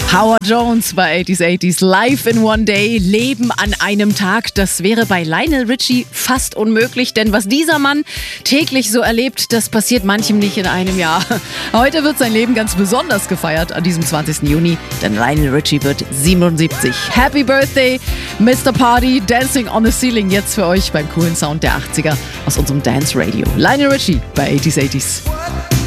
Howard Jones bei 80s 80s. Live in one day, Leben an einem Tag. Das wäre bei Lionel Richie fast unmöglich, denn was dieser Mann täglich so erlebt, das passiert manchem nicht in einem Jahr. Heute wird sein Leben ganz besonders gefeiert an diesem 20. Juni, denn Lionel Richie wird 77. Happy Birthday, Mr. Party, Dancing on the Ceiling, jetzt für euch beim coolen Sound der 80er aus unserem Dance Radio. Lionel Richie bei 80s 80s.